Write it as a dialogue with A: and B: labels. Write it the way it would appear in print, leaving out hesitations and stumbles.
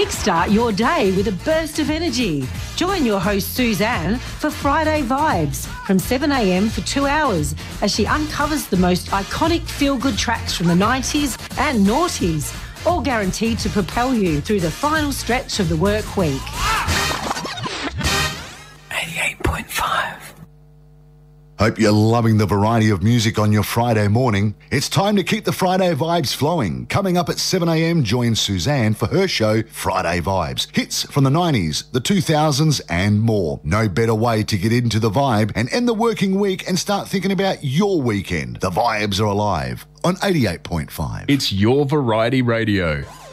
A: Kickstart your day with a burst of energy. Join your host Suzanne for Friday Vibes from 7 a.m. for 2 hours as she uncovers the most iconic feel-good tracks from the 90s and noughties, all guaranteed to propel you through the final stretch of the work week.
B: 88.5.
C: Hope you're loving the variety of music on your Friday morning. It's time to keep the Friday vibes flowing. Coming up at 7 a.m, join Suzanne for her show, Friday Vibes. Hits from the 90s, the 2000s and more. No better way to get into the vibe and end the working week and start thinking about your weekend. The vibes are alive on 88.5.
D: It's your variety radio.